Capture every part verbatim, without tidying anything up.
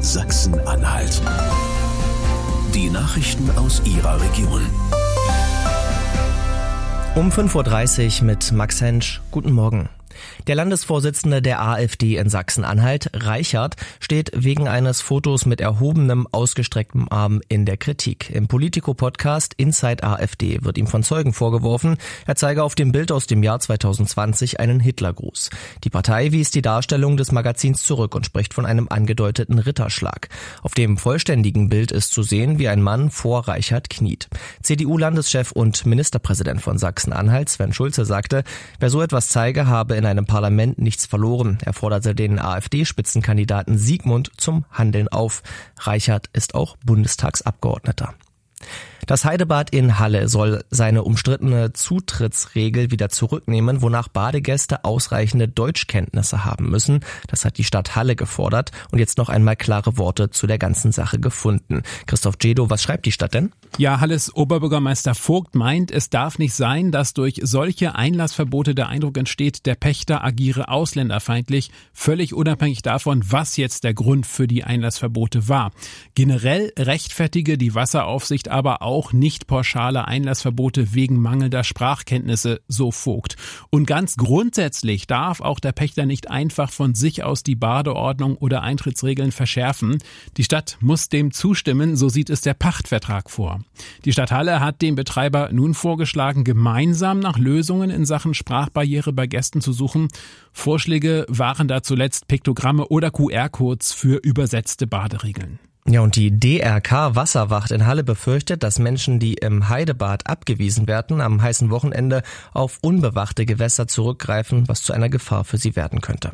Sachsen-Anhalt. Die Nachrichten aus Ihrer Region. Um fünf Uhr dreißig mit Max Hensch. Guten Morgen. Der Landesvorsitzende der AfD in Sachsen-Anhalt, Reichert, steht wegen eines Fotos mit erhobenem, ausgestrecktem Arm in der Kritik. Im Politico-Podcast Inside AfD wird ihm von Zeugen vorgeworfen, er zeige auf dem Bild aus dem Jahr zweitausendzwanzig einen Hitlergruß. Die Partei wies die Darstellung des Magazins zurück und spricht von einem angedeuteten Ritterschlag. Auf dem vollständigen Bild ist zu sehen, wie ein Mann vor Reichert kniet. C D U-Landeschef und Ministerpräsident von Sachsen-Anhalt, Sven Schulze, sagte, wer so etwas zeige, habe in einem Parlament nichts verloren. Er forderte den AfD-Spitzenkandidaten Siegmund zum Handeln auf. Reichert ist auch Bundestagsabgeordneter. Das Heidebad in Halle soll seine umstrittene Zutrittsregel wieder zurücknehmen, wonach Badegäste ausreichende Deutschkenntnisse haben müssen. Das hat die Stadt Halle gefordert und jetzt noch einmal klare Worte zu der ganzen Sache gefunden. Christoph Djedow, was schreibt die Stadt denn? Ja, Halles Oberbürgermeister Vogt meint, es darf nicht sein, dass durch solche Einlassverbote der Eindruck entsteht, der Pächter agiere ausländerfeindlich, völlig unabhängig davon, was jetzt der Grund für die Einlassverbote war. Generell rechtfertige die Wasseraufsicht aber auch auch nicht pauschale Einlassverbote wegen mangelnder Sprachkenntnisse, so Vogt. Und ganz grundsätzlich darf auch der Pächter nicht einfach von sich aus die Badeordnung oder Eintrittsregeln verschärfen. Die Stadt muss dem zustimmen, so sieht es der Pachtvertrag vor. Die Stadt Halle hat dem Betreiber nun vorgeschlagen, gemeinsam nach Lösungen in Sachen Sprachbarriere bei Gästen zu suchen. Vorschläge waren da zuletzt Piktogramme oder Q R-Codes für übersetzte Baderegeln. Ja, und die D R K Wasserwacht in Halle befürchtet, dass Menschen, die im Heidebad abgewiesen werden, am heißen Wochenende auf unbewachte Gewässer zurückgreifen, was zu einer Gefahr für sie werden könnte.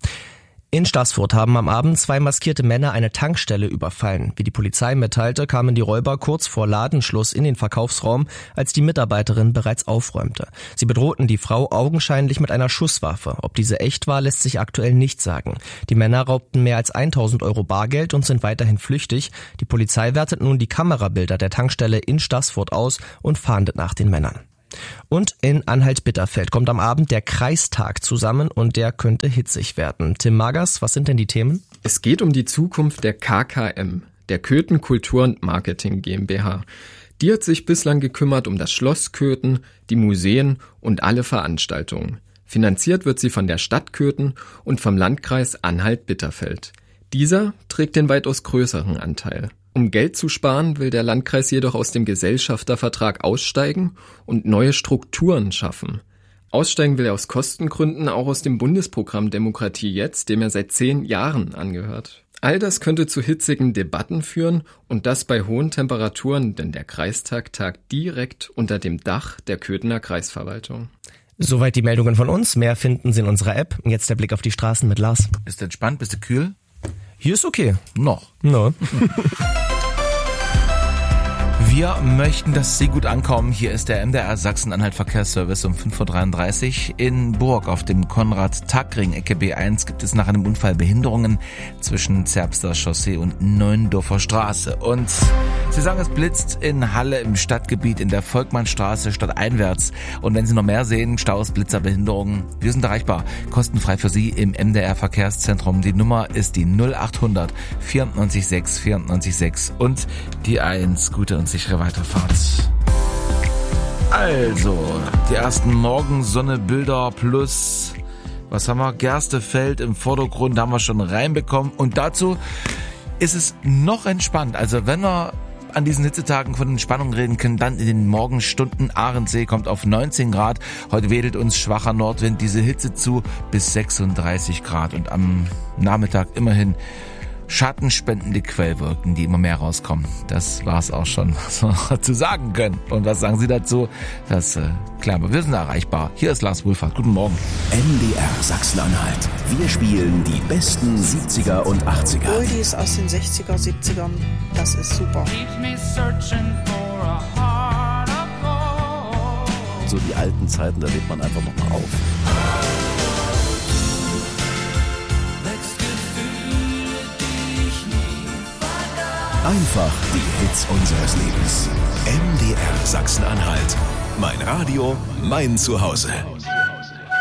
In Staßfurt haben am Abend zwei maskierte Männer eine Tankstelle überfallen. Wie die Polizei mitteilte, kamen die Räuber kurz vor Ladenschluss in den Verkaufsraum, als die Mitarbeiterin bereits aufräumte. Sie bedrohten die Frau augenscheinlich mit einer Schusswaffe. Ob diese echt war, lässt sich aktuell nicht sagen. Die Männer raubten mehr als tausend Euro Bargeld und sind weiterhin flüchtig. Die Polizei wertet nun die Kamerabilder der Tankstelle in Staßfurt aus und fahndet nach den Männern. Und in Anhalt-Bitterfeld kommt am Abend der Kreistag zusammen und der könnte hitzig werden. Tim Magers, was sind denn die Themen? Es geht um die Zukunft der K K M, der Köthen Kultur und Marketing GmbH. Die hat sich bislang gekümmert um das Schloss Köthen, die Museen und alle Veranstaltungen. Finanziert wird sie von der Stadt Köthen und vom Landkreis Anhalt-Bitterfeld. Dieser trägt den weitaus größeren Anteil. Um Geld zu sparen, will der Landkreis jedoch aus dem Gesellschaftervertrag aussteigen und neue Strukturen schaffen. Aussteigen will er aus Kostengründen auch aus dem Bundesprogramm Demokratie jetzt, dem er seit zehn Jahren angehört. All das könnte zu hitzigen Debatten führen und das bei hohen Temperaturen, denn der Kreistag tagt direkt unter dem Dach der Köthener Kreisverwaltung. Soweit die Meldungen von uns. Mehr finden Sie in unserer App. Jetzt der Blick auf die Straßen mit Lars. Bist du entspannt? Bist du kühl? Hier ist okay. Noch. No. Wir möchten, dass Sie gut ankommen. Hier ist der M D R Sachsen-Anhalt Verkehrsservice um fünf Uhr dreiunddreißig. In Burg auf dem Konrad-Tack-Ring, Ecke B eins, gibt es nach einem Unfall Behinderungen zwischen Zerbster Chaussee und Neuendorfer Straße. Und Sie sagen, es blitzt in Halle im Stadtgebiet in der Volkmannstraße stadteinwärts. Und wenn Sie noch mehr sehen, Staus, Blitzer, Behinderungen, wir sind erreichbar. Kostenfrei für Sie im M D R Verkehrszentrum. Die Nummer ist die null acht hundert vierundneunzig sechs vierundneunzig sechs und die eins. Gute und sichere Weiterfahrt. Also, die ersten Morgensonnebilder plus, was haben wir, Gerstefeld im Vordergrund haben wir schon reinbekommen. Und dazu ist es noch entspannt. Also wenn wir an diesen Hitzetagen von Entspannung reden können, dann in den Morgenstunden. Ahrensee kommt auf neunzehn Grad. Heute wedelt uns schwacher Nordwind diese Hitze zu bis sechsunddreißig Grad. Und am Nachmittag immerhin schattenspendende Quellwolken, die immer mehr rauskommen. Das war's auch schon, was wir dazu sagen können. Und was sagen Sie dazu? Das, äh, klar, aber wir sind erreichbar. Hier ist Lars Wohlfahrt. Guten Morgen. M D R Sachsen-Anhalt. Wir spielen die besten siebziger und achtziger. Oldies aus den sechziger, siebzigern. Das ist super. So die alten Zeiten, da lebt man einfach noch mal auf. Einfach die Hits unseres Lebens. M D R Sachsen-Anhalt. Mein Radio, mein Zuhause.